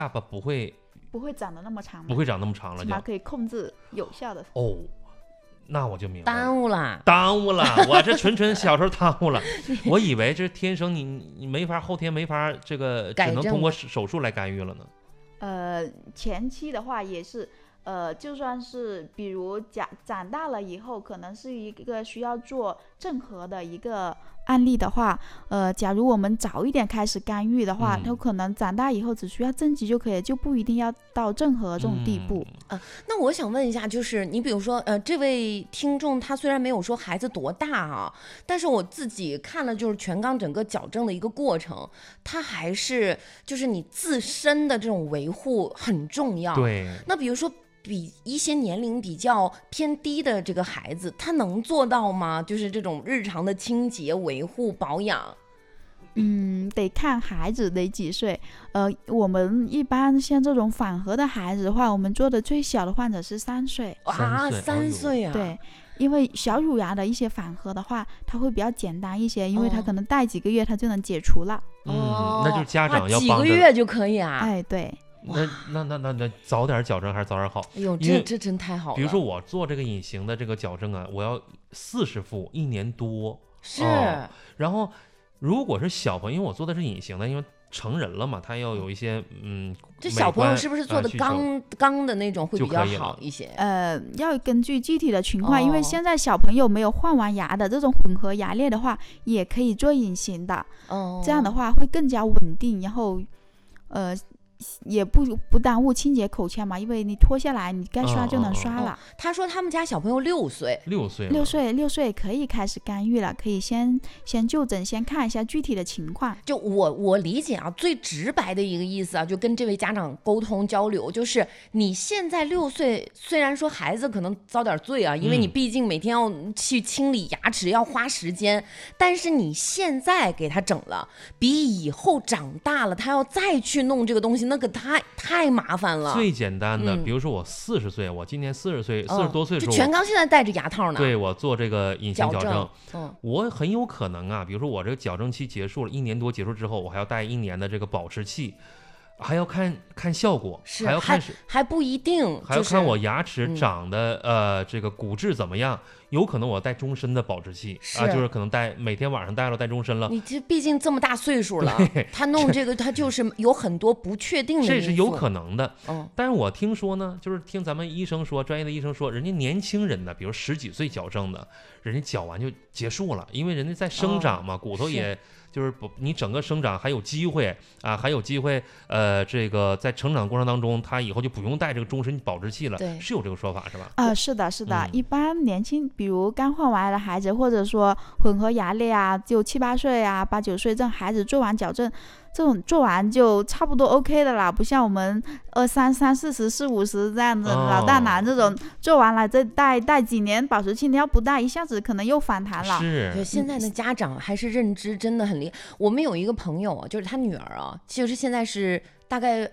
下巴不会长得那么长， 不会长那么长了， 起码可以控制有效的。 哦，那我就明白了， 耽误了， 我这纯小时候耽误了。我以为这天生你没法，后天没法，这个只能通过手术来干预了呢。 前期的话也是，就算是比如长大了以后，可能是一个需要做正颌的一个案例的话，假如我们早一点开始干预的话，它可能长大以后只需要正极就可以，就不一定要到正颌这种地步。 那我想问一下，就是你比如说，这位听众他虽然没有说孩子多大啊，但是我自己看了就是全肛整个矫正的一个过程，他还是就是你自身的这种维护很重要。 对， 那比如说比一些年龄比较偏低的这个孩子，他能做到吗？就是这种日常的清洁、维护、保养。 得看孩子得几岁。我们一般像这种反颌的孩子的话，我们做的最小的患者是3岁。 哇，3岁啊！ 对，因为小乳牙的一些反颌的话，它会比较简单一些，因为它可能戴几个月它就能解除了。 那就是家长要几个月就可以啊？ 哎，对。 那早点矫正还是早点好？ 哎呦，这真太好了。 比如说我做这个隐形的这个矫正啊，我要40副，1年多。 是。 然后如果是小朋友，因为我做的是隐形的，因为成人了嘛，他要有一些这小朋友是不是做的钢的那种会比较好一些？ 要根据具体的情况，因为现在小朋友没有换完牙的这种混合牙列的话，也可以做隐形的。这样的话会更加稳定，然后也不耽误清洁口腔嘛，因为你脱下来你该刷就能刷了。 他说他们家小朋友6 岁可以开始干预了，可以先就诊，先看一下具体的情况。 就我理解啊，最直白的一个意思啊，就跟这位家长沟通交流，就是你现在6岁，虽然说孩子可能遭点罪啊，因为你毕竟每天要去清理牙齿要花时间，但是你现在给他整了，比以后长大了他要再去弄这个东西那个太麻烦了。 最简单的，比如说我40岁，我今年40岁，40多岁的时候， 就全刚现在戴着牙套呢。 对，我做这个隐形矫正，我很有可能啊，比如说我这个矫正期结束了1年多结束之后，我还要戴1年的这个保持器。还要看效果， 还不一定， 还要看我牙齿长的这个骨质怎么样，有可能我戴终身的保持器啊，就是可能每天晚上戴终身了。 你这毕竟这么大岁数了，他弄这个他就是有很多不确定的因素， 这是有可能的。但是我听说呢，就是听咱们医生说，专业的医生说，人家年轻人的，比如10几岁矫正的，人家矫完就结束了，因为人家在生长嘛，骨头也。就是你整个生长还有机会啊，还有机会，这个在成长过程当中，他以后就不用带这个终身保质器了，是有这个说法是吧？ 是的，一般年轻，比如刚换完的孩子，或者说混合牙列啊，就7、8岁啊、8、9岁这种孩子做完矫正，这种做完就差不多 OK 的啦，不像我们23、40、40、50这样子老大难这种做完了再戴几年保持器，你要不戴一下子可能又反弹了。 是， 现在的家长还是认知真的很厉害。我们有一个朋友，就是他女儿啊，就是现在是大概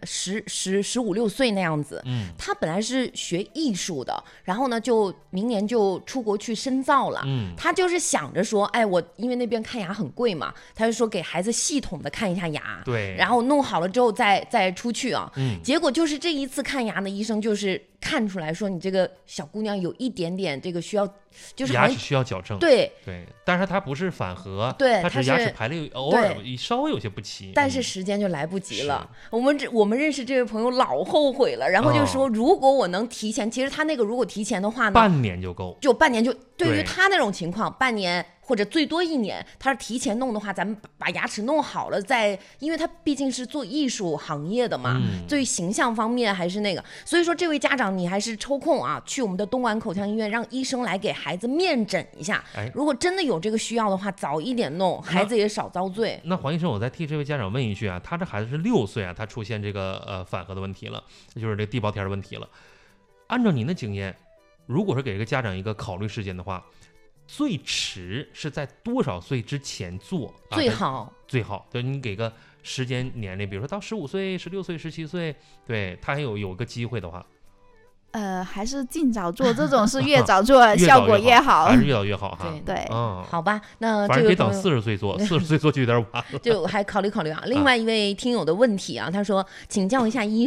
15、16岁那样子。他本来是学艺术的，然后呢，就明年就出国去深造了。他就是想着说，哎，我因为那边看牙很贵嘛，他就说给孩子系统的看一下牙， 对， 然后弄好了之后再出去啊。结果就是这一次看牙的医生就是看出来说，你这个小姑娘有一点点这个需要。就是牙齿需要矫正， 对， 但是它不是反颌， 对， 它是牙齿排列偶尔稍微有些不齐， 但是时间就来不及了。我们认识这位朋友老后悔了，然后就说如果我能提前，其实他那个如果提前的话呢， 半年就够， 就半年就对于他那种情况，半年。或者最多1年，他是提前弄的话，咱们把牙齿弄好了再，因为他毕竟是做艺术行业的嘛，对形象方面还是那个，所以说这位家长你还是抽空啊，去我们的东莞口腔医院，让医生来给孩子面诊一下。如果真的有这个需要的话，早一点弄，孩子也少遭罪。 那黄医生，我再替这位家长问一句啊，他这孩子是6岁啊，他出现这个反颌的问题了，就是这个地包天的问题了。按照您的经验，如果是给这个家长一个考虑时间的话，最迟是在多少岁之前做最好？ 对，你给个时间年龄，比如说到15岁、16岁、17岁，对他还有个机会的话， 还是尽早做，这种是越早做效果越好， 还是越早越好哈。 对， 好吧，那反正别等40岁做，40岁做就有点晚了， 就还考虑考虑啊。另外一位听友的问题啊，他说请教一下医